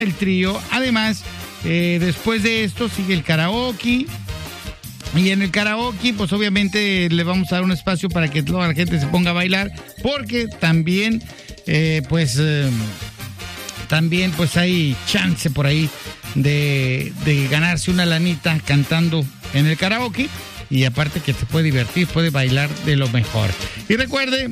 el trío. Además, después de esto sigue el karaoke. Y en el karaoke, pues obviamente le vamos a dar un espacio para que toda la gente se ponga a bailar. Porque también, también pues hay chance por ahí de ganarse una lanita cantando en el karaoke. Y aparte que se puede divertir, puede bailar de lo mejor. Y recuerde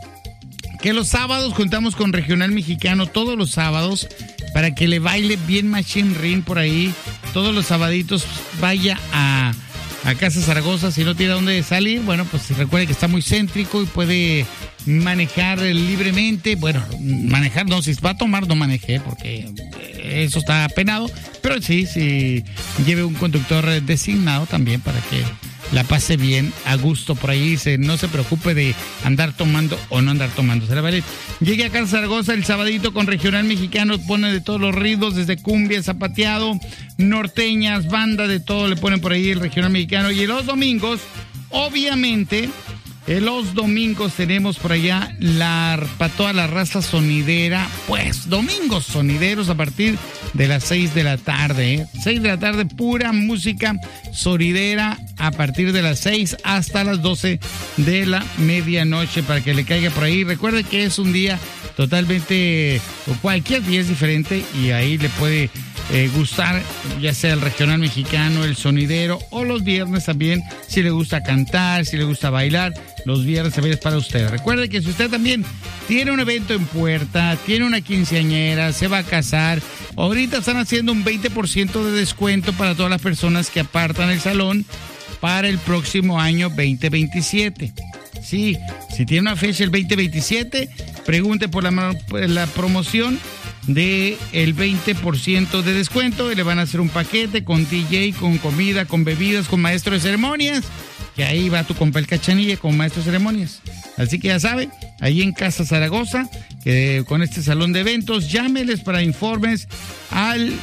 que los sábados contamos con Regional Mexicano todos los sábados para que le baile bien Machine Ring por ahí. Todos los sabaditos vaya a Casa Zaragoza. Si no tiene dónde salir, bueno, pues recuerde que está muy céntrico y puede manejar libremente. Bueno, manejar no, si va a tomar no maneje, porque eso está penado. Pero sí, lleve un conductor designado también para que la pase bien, a gusto por ahí. No se preocupe de andar tomando o no andar tomando. ¿Se la vale? Llegue a Casa Zaragoza el sabadito con Regional Mexicano. Pone de todos los ritmos, desde cumbia, zapateado, norteñas, banda, de todo le ponen por ahí el Regional Mexicano. Y los domingos, obviamente, los domingos tenemos por allá para toda la raza sonidera. Pues domingos sonideros a partir de las 6 de la tarde. 6 de la tarde, pura música sonidera a partir de las 6 hasta las 12 de la medianoche para que le caiga por ahí. Recuerde que es un día totalmente, cualquier día es diferente y ahí le puede gustar, ya sea el Regional Mexicano, el sonidero, o los viernes también, si le gusta cantar, si le gusta bailar, los viernes también es para usted. Recuerde que si usted también tiene un evento en puerta, tiene una quinceañera, se va a casar, ahorita están haciendo un 20% de descuento para todas las personas que apartan el salón para el próximo año 2027. Sí, si tiene una fecha el 2027, pregunte por la promoción de el 20% de descuento y le van a hacer un paquete con DJ, con comida, con bebidas, con maestro de ceremonias, que ahí va tu compa el Cachanilla con maestro de ceremonias. Así que ya sabe, ahí en Casa Zaragoza, que con este salón de eventos, llámeles para informes al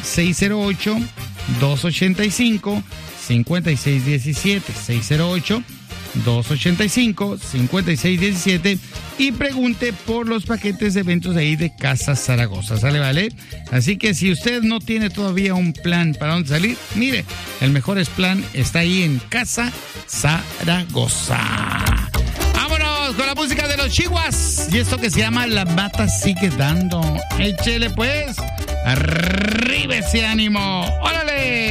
608-285-5617, 608-285-5617 y pregunte por los paquetes de eventos de ahí de Casa Zaragoza, ¿sale? ¿Vale? Así que si usted no tiene todavía un plan para dónde salir, mire, el mejor plan está ahí en Casa Zaragoza. ¡Vámonos con la música de los Chihuas! Y esto que se llama La Mata Sigue Dando. Échele pues, arriba ese ánimo, ¡órale!